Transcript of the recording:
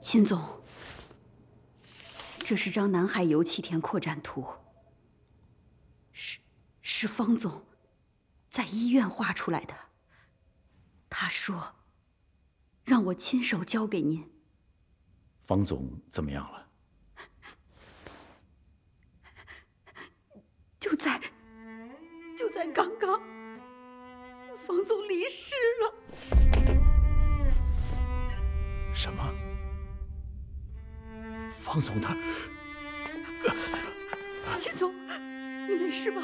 秦总，这是张南海油气田扩展图，是方总在医院画出来的。他说让我亲手交给您。 方总怎么样了？ 就在刚刚，方总离世了。 什么？方总他…… 秦总，你没事吧？